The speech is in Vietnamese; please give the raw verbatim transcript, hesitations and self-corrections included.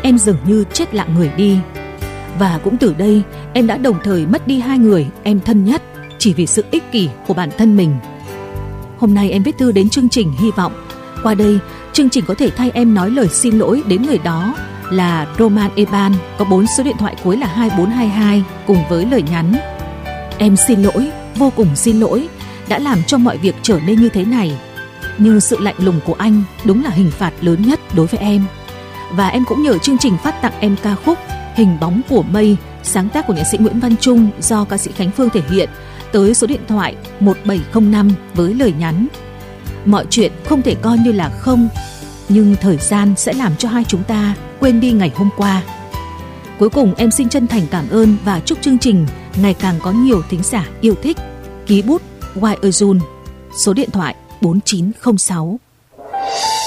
em dường như chết lặng người đi. Và cũng từ đây, em đã đồng thời mất đi hai người em thân nhất chỉ vì sự ích kỷ của bản thân mình. Hôm nay em viết thư đến chương trình hy vọng qua đây chương trình có thể thay em nói lời xin lỗi đến người đó là Roman Eban, có bốn số điện thoại cuối là hai bốn hai hai, cùng với lời nhắn: em xin lỗi, vô cùng xin lỗi đã làm cho mọi việc trở nên như thế này. Nhưng sự lạnh lùng của anh đúng là hình phạt lớn nhất đối với em. Và em cũng nhờ chương trình phát tặng em ca khúc Hình bóng của mây, sáng tác của nhạc sĩ Nguyễn Văn Trung do ca sĩ Khánh Phương thể hiện, tới số điện thoại một bảy không năm với lời nhắn: mọi chuyện không thể coi như là không, nhưng thời gian sẽ làm cho hai chúng ta quên đi ngày hôm qua. Cuối cùng em xin chân thành cảm ơn và chúc chương trình ngày càng có nhiều thính giả yêu thích. Ký bút Y. Ozun, số điện thoại bốn chín không sáu.